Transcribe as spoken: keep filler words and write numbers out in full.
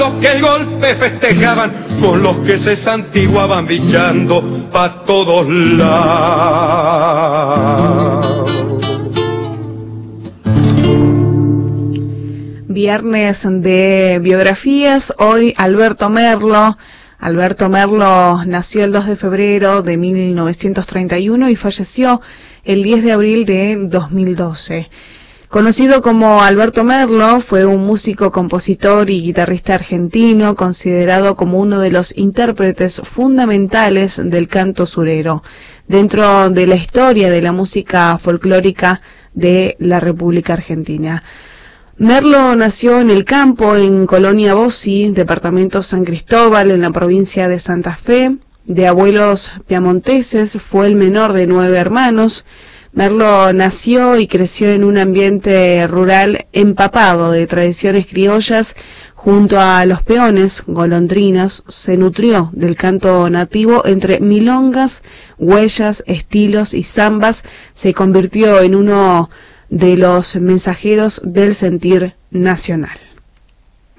que el golpe festejaban, con los que se santiguaban bichando pa' todos lados. Viernes de biografías, hoy Alberto Merlo. Alberto Merlo nació el dos de febrero de mil novecientos treinta y uno y falleció el diez de abril de dos mil doce. Conocido como Alberto Merlo, fue un músico, compositor y guitarrista argentino, considerado como uno de los intérpretes fundamentales del canto surero, dentro de la historia de la música folclórica de la República Argentina. Merlo nació en el campo, en Colonia Bossi, departamento San Cristóbal, en la provincia de Santa Fe. De abuelos piamonteses, fue el menor de nueve hermanos. Merlo nació y creció en un ambiente rural empapado de tradiciones criollas. Junto a los peones, golondrinas, se nutrió del canto nativo. Entre milongas, huellas, estilos y zambas, se convirtió en uno de los mensajeros del sentir nacional.